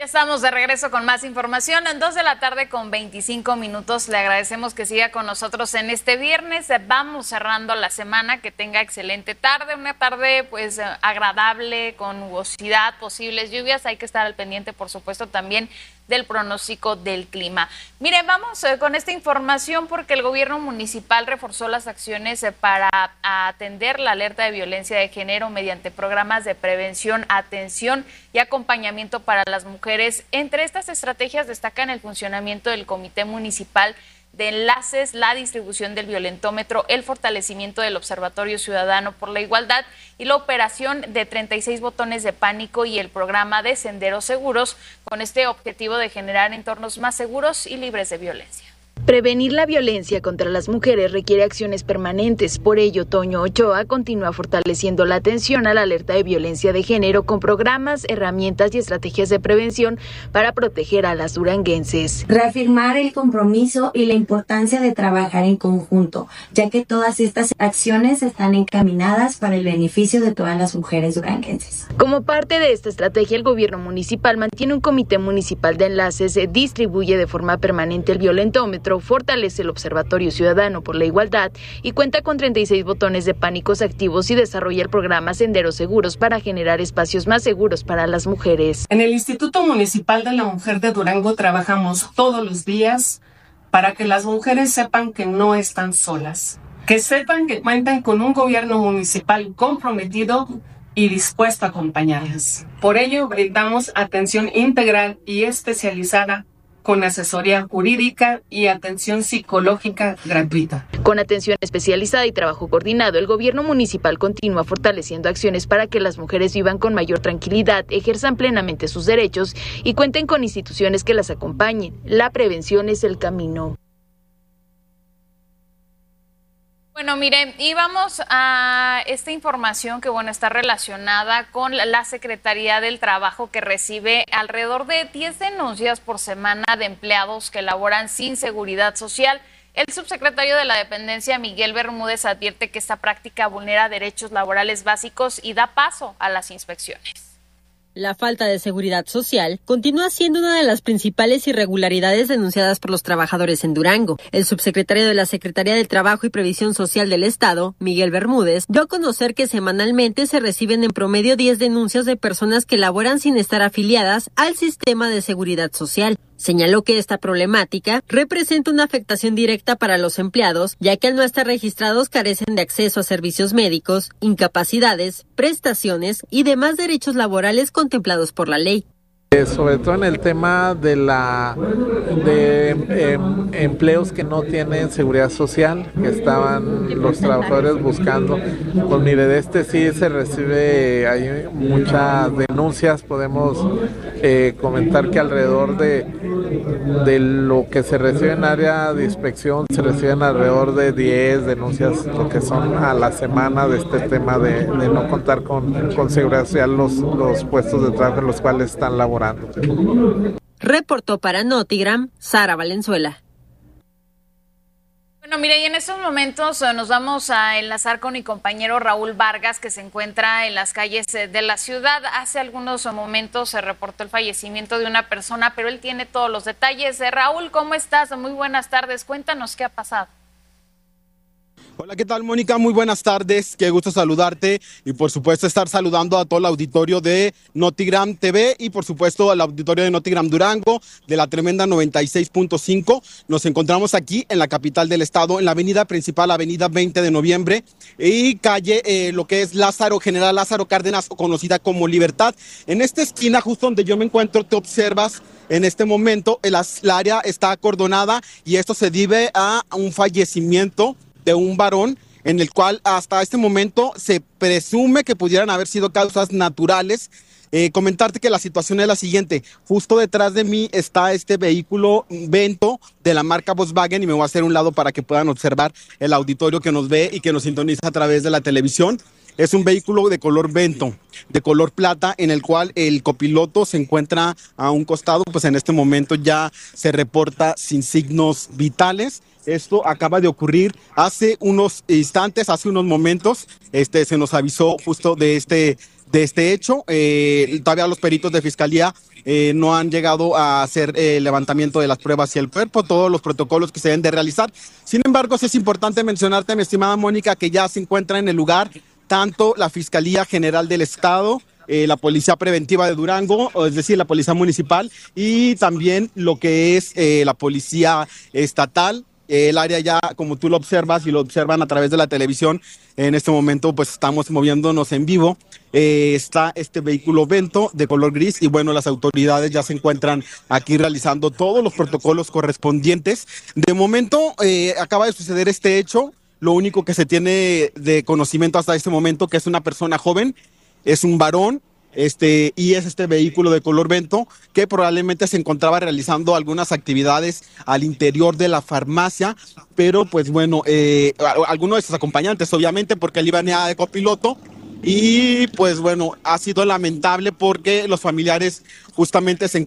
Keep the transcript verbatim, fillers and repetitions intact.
Estamos de regreso con más información en dos de la tarde con veinticinco minutos. Le agradecemos que siga con nosotros en este viernes. Vamos cerrando la semana, que tenga excelente tarde, una tarde pues agradable, con nubosidad, posibles lluvias. Hay que estar al pendiente, por supuesto, también del pronóstico del clima. Mire, vamos eh, con esta información porque el gobierno municipal reforzó las acciones eh, para atender la alerta de violencia de género mediante programas de prevención, atención y acompañamiento para las mujeres. Entre estas estrategias destacan el funcionamiento del Comité Municipal de Enlaces, la distribución del violentómetro, el fortalecimiento del Observatorio Ciudadano por la Igualdad y la operación de treinta y seis botones de pánico y el programa de senderos seguros, con este objetivo de generar entornos más seguros y libres de violencia. Prevenir la violencia contra las mujeres requiere acciones permanentes. Por ello, Toño Ochoa continúa fortaleciendo la atención a la alerta de violencia de género con programas, herramientas y estrategias de prevención para proteger a las duranguenses. Reafirmar el compromiso y la importancia de trabajar en conjunto, ya que todas estas acciones están encaminadas para el beneficio de todas las mujeres duranguenses. Como parte de esta estrategia, el gobierno municipal mantiene un comité municipal de enlaces, distribuye de forma permanente el violentómetro, fortalece el Observatorio Ciudadano por la Igualdad y cuenta con treinta y seis botones de pánicos activos y desarrolla el programa Senderos Seguros para generar espacios más seguros para las mujeres. En el Instituto Municipal de la Mujer de Durango trabajamos todos los días para que las mujeres sepan que no están solas, que sepan que cuentan con un gobierno municipal comprometido y dispuesto a acompañarlas. Por ello, brindamos atención integral y especializada con asesoría jurídica y atención psicológica gratuita. Con atención especializada y trabajo coordinado, el gobierno municipal continúa fortaleciendo acciones para que las mujeres vivan con mayor tranquilidad, ejerzan plenamente sus derechos y cuenten con instituciones que las acompañen. La prevención es el camino. Bueno, miren, y vamos a esta información que, bueno, está relacionada con la Secretaría del Trabajo, que recibe alrededor de diez denuncias por semana de empleados que laboran sin seguridad social. El subsecretario de la Dependencia, Miguel Bermúdez, advierte que esta práctica vulnera derechos laborales básicos y da paso a las inspecciones. La falta de seguridad social continúa siendo una de las principales irregularidades denunciadas por los trabajadores en Durango. El subsecretario de la Secretaría del Trabajo y Previsión Social del Estado, Miguel Bermúdez, dio a conocer que semanalmente se reciben en promedio diez denuncias de personas que laboran sin estar afiliadas al sistema de seguridad social. Señaló que esta problemática representa una afectación directa para los empleados, ya que al no estar registrados carecen de acceso a servicios médicos, incapacidades, prestaciones y demás derechos laborales contemplados por la ley. Sobre todo en el tema de la de eh, empleos que no tienen seguridad social, que estaban los trabajadores buscando. Pues mire, de este sí se recibe, hay muchas denuncias, podemos eh, comentar que alrededor de, de lo que se recibe en área de inspección, se reciben alrededor de diez denuncias, lo que son a la semana, de este tema de, de no contar con, con seguridad social los, los puestos de trabajo en los cuales están laborando. Reportó para Notigram, Sara Valenzuela. Bueno, mire, y en estos momentos eh, nos vamos a enlazar con mi compañero Raúl Vargas, que se encuentra en las calles eh, de la ciudad. Hace algunos momentos se reportó el fallecimiento de una persona, pero él tiene todos los detalles. Eh, Raúl, ¿cómo estás? Muy buenas tardes. Cuéntanos qué ha pasado. Hola, ¿qué tal, Mónica? Muy buenas tardes, qué gusto saludarte y por supuesto estar saludando a todo el auditorio de Notigram T V y por supuesto al auditorio de Notigram Durango de la tremenda noventa y seis punto cinco. Nos encontramos aquí en la capital del estado, en la avenida principal, avenida veinte de noviembre y calle eh, lo que es Lázaro, General Lázaro Cárdenas, conocida como Libertad. En esta esquina, justo donde yo me encuentro, te observas en este momento, el, la área está acordonada y esto se debe a un fallecimiento de un varón en el cual hasta este momento se presume que pudieran haber sido causas naturales. Eh, comentarte que la situación es la siguiente: justo detrás de mí está este vehículo Vento de la marca Volkswagen y me voy a hacer un lado para que puedan observar el auditorio que nos ve y que nos sintoniza a través de la televisión. Es un vehículo de color Vento, de color plata, en el cual el copiloto se encuentra a un costado, pues en este momento ya se reporta sin signos vitales. Esto acaba de ocurrir hace unos instantes, hace unos momentos, este, se nos avisó justo de este, de este hecho. Eh, todavía los peritos de fiscalía eh, no han llegado a hacer el eh, levantamiento de las pruebas y el cuerpo, todos los protocolos que se deben de realizar. Sin embargo, es importante mencionarte, mi estimada Mónica, que ya se encuentra en el lugar tanto la Fiscalía General del Estado, eh, la Policía Preventiva de Durango, es decir, la Policía Municipal, y también lo que es eh, la Policía Estatal. El área ya, como tú lo observas y lo observan a través de la televisión, en este momento pues estamos moviéndonos en vivo. Eh, está este vehículo Vento de color gris y bueno, las autoridades ya se encuentran aquí realizando todos los protocolos correspondientes. De momento eh, acaba de suceder este hecho. Lo único que se tiene de conocimiento hasta este momento que es una persona joven, es un varón. Este, y es este vehículo de color Vento que probablemente se encontraba realizando algunas actividades al interior de la farmacia, pero pues bueno, eh, algunos de sus acompañantes obviamente porque él iba de copiloto y pues bueno, ha sido lamentable porque los familiares justamente se